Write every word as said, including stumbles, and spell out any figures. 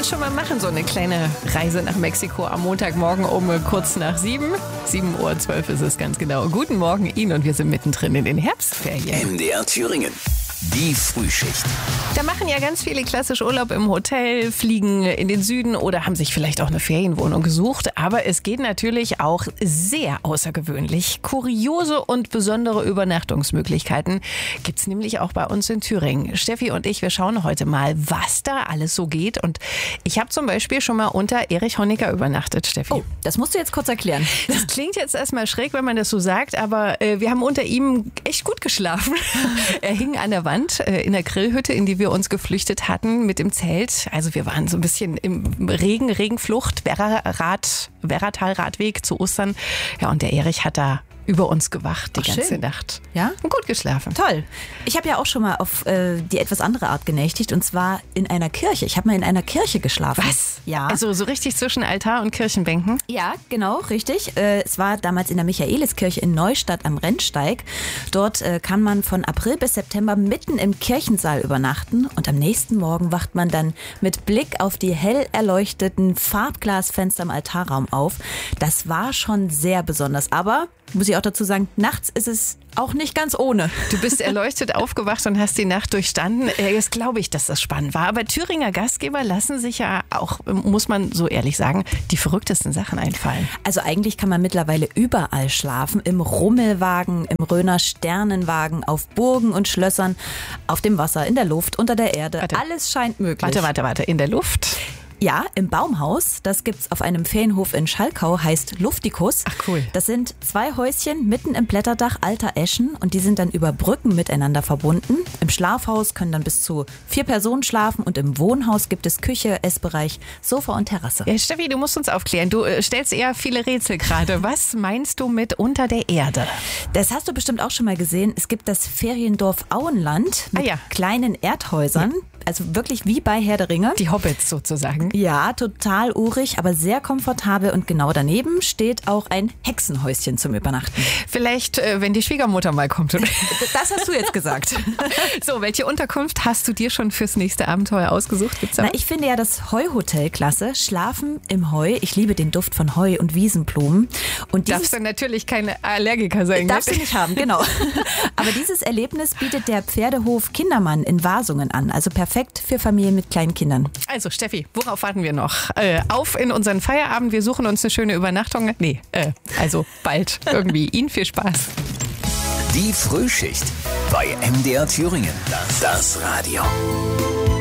das schon mal machen, so eine kleine Reise nach Mexiko am Montagmorgen um kurz nach sieben. sieben Uhr zwölf ist es ganz genau. Guten Morgen Ihnen und wir sind mittendrin in den Herbstferien. M D R Thüringen. Die Frühschicht. Da machen ja ganz viele klassisch Urlaub im Hotel, fliegen in den Süden oder haben sich vielleicht auch eine Ferienwohnung gesucht. Aber es geht natürlich auch sehr außergewöhnlich. Kuriose und besondere Übernachtungsmöglichkeiten gibt es nämlich auch bei uns in Thüringen. Steffi und ich, wir schauen heute mal, was da alles so geht. Und ich habe zum Beispiel schon mal unter Erich Honecker übernachtet, Steffi. Oh, das musst du jetzt kurz erklären. Das klingt jetzt erstmal schräg, wenn man das so sagt, aber äh, wir haben unter ihm echt gut geschlafen. Er hing an der Wand äh, in der Grillhütte, in die wir uns geflüchtet hatten mit dem Zelt. Also wir waren so ein bisschen im Regen, Regenflucht, Werrarad, Werratal-Radweg zu Ostern. Ja, und der Erich hat da über uns gewacht die Ach, ganze schön. Nacht. Ja? Und gut geschlafen. Toll. Ich habe ja auch schon mal auf äh, die etwas andere Art genächtigt und zwar in einer Kirche. Ich habe mal in einer Kirche geschlafen. Was? Ja. Also so richtig zwischen Altar und Kirchenbänken? Ja, genau, richtig. Äh, es war damals in der Michaeliskirche in Neustadt am Rennsteig. Dort äh, kann man von April bis September mitten im Kirchensaal übernachten und am nächsten Morgen wacht man dann mit Blick auf die hell erleuchteten Farbglasfenster im Altarraum auf. Das war schon sehr besonders, aber muss ich auch dazu sagen, nachts ist es auch nicht ganz ohne. Du bist erleuchtet aufgewacht und hast die Nacht durchstanden. Jetzt glaube ich, dass das spannend war. Aber Thüringer Gastgeber lassen sich ja auch, muss man so ehrlich sagen, die verrücktesten Sachen einfallen. Also eigentlich kann man mittlerweile überall schlafen. Im Rummelwagen, im Röner Sternenwagen, auf Burgen und Schlössern, auf dem Wasser, in der Luft, unter der Erde. Warte. Alles scheint möglich. Warte, warte, warte. In der Luft? Ja, im Baumhaus. Das gibt's auf einem Ferienhof in Schalkau, heißt Luftikus. Ach cool. Das sind zwei Häuschen mitten im Blätterdach alter Eschen und die sind dann über Brücken miteinander verbunden. Im Schlafhaus können dann bis zu vier Personen schlafen und im Wohnhaus gibt es Küche, Essbereich, Sofa und Terrasse. Ja, Steffi, du musst uns aufklären. Du äh, stellst eher viele Rätsel gerade. Was meinst du mit unter der Erde? Das hast du bestimmt auch schon mal gesehen. Es gibt das Feriendorf Auenland mit Ah, ja. kleinen Erdhäusern. Ja. Also wirklich wie bei Herr der Ringe. Die Hobbits sozusagen. Ja, total urig, aber sehr komfortabel. Und genau daneben steht auch ein Hexenhäuschen zum Übernachten. Vielleicht, äh, wenn die Schwiegermutter mal kommt. Das hast du jetzt gesagt. So, welche Unterkunft hast du dir schon fürs nächste Abenteuer ausgesucht? Gibt's da Na, was? ich finde ja das Heuhotel klasse. Schlafen im Heu. Ich liebe den Duft von Heu und Wiesenblumen. Und dieses Darfst du natürlich keine Allergiker sein. Darfst ne? du nicht haben, genau. Aber dieses Erlebnis bietet der Pferdehof Kindermann in Wasungen an. Also perfekt für Familien mit kleinen Kindern. Also Steffi, worauf warten wir noch? Äh, auf in unseren Feierabend. Wir suchen uns eine schöne Übernachtung. Nee, äh, also bald irgendwie. Ihnen viel Spaß. Die Frühschicht bei M D R Thüringen. Das Radio.